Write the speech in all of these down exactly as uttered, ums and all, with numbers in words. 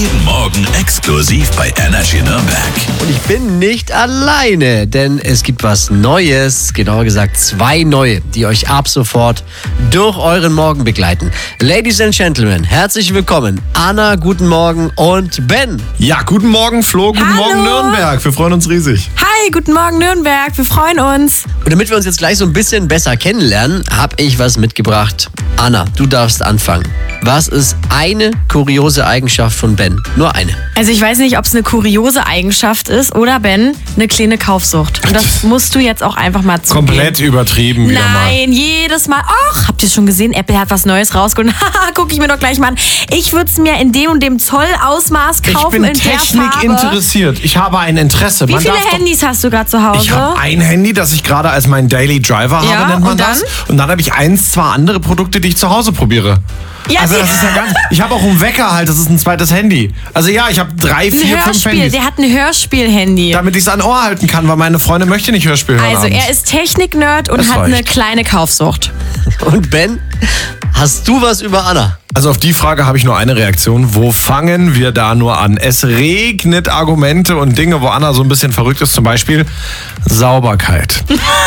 Jeden Morgen exklusiv bei Energy Nürnberg. Und ich bin nicht alleine, denn es gibt was Neues, genauer gesagt zwei neue, die euch ab sofort durch euren Morgen begleiten. Ladies and Gentlemen, herzlich willkommen. Anna, guten Morgen und Ben. Ja, guten Morgen Flo, guten Hallo. Morgen Nürnberg. Wir freuen uns riesig. Hi, guten Morgen Nürnberg, wir freuen uns. Und damit wir uns jetzt gleich so ein bisschen besser kennenlernen, habe ich was mitgebracht. Anna, du darfst anfangen. Was ist eine kuriose Eigenschaft von Ben? Nur eine. Also ich weiß nicht, ob es eine kuriose Eigenschaft ist oder, Ben, eine kleine Kaufsucht. Und das musst du jetzt auch einfach mal zugeben. Komplett übertrieben wieder mal. Nein, jedes Mal. Ach, habt ihr schon gesehen? Apple hat was Neues rausgeholt. Haha, guck ich mir doch gleich mal an. Ich würde es mir in dem und dem Zollausmaß kaufen. Ich bin in der Technik Farbe. interessiert. Ich habe ein Interesse. Wie Man viele darf doch- Handys hast du gerade zu Hause? Ich habe ein Handy, das ich gerade als meinen Daily Driver habe, Ja, nennt man und das. dann? Und dann habe ich eins, zwei andere Produkte, die ich zu Hause probiere. Ja, also das sie- ist ja ganz. Ich habe auch einen Wecker halt, das ist ein zweites Handy. Also ja, ich habe drei, ein vier, fünf Hörspiel, Handys. der hat ein Hörspiel-Handy. Damit ich es an Ohr halten kann, weil meine Freundin möchte nicht Hörspiel hören. Also abends. er ist Technik-Nerd und Das hat eine reicht. kleine Kaufsucht. Und Ben, hast du was über Anna? Also auf die Frage habe ich nur eine Reaktion. Wo fangen wir da nur an? Es regnet Argumente und Dinge, wo Anna so ein bisschen verrückt ist. Zum Beispiel Sauberkeit.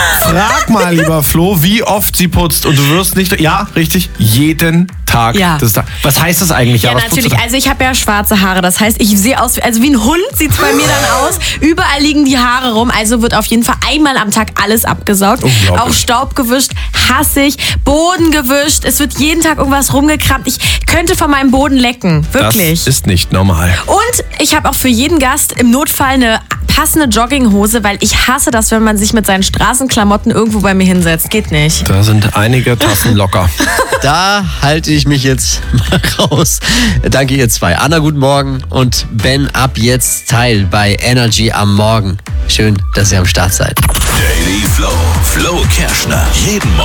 Frag mal, lieber Flo, wie oft sie putzt. Und du wirst nicht... Ja, richtig, jeden Tag Ja. des Tages. Was heißt das eigentlich? Ja, was putzt natürlich. du da? Also ich habe ja schwarze Haare. Das heißt, ich sehe aus, also wie ein Hund sieht es bei mir dann aus. Überall liegen die Haare rum. Also wird auf jeden Fall einmal am Tag alles abgesaugt. Unglaublich. Auch Staub gewischt, hasse ich. Boden gewischt. Es wird jeden Tag irgendwas rumgekramt. Ich könnte von meinem Boden lecken. Wirklich. Das ist nicht normal. Und ich habe auch für jeden Gast im Notfall eine passende Jogginghose, weil ich hasse das, wenn man sich mit seinen Straßenklamotten irgendwo bei mir hinsetzt. Geht nicht. Da sind einige Tassen locker. Da halte ich mich jetzt mal raus. Danke ihr zwei. Anna, guten Morgen und Ben, ab jetzt Teil bei Energy am Morgen. Schön, dass ihr am Start seid. Daily Flow. Flo Kerschner. Jeden Morgen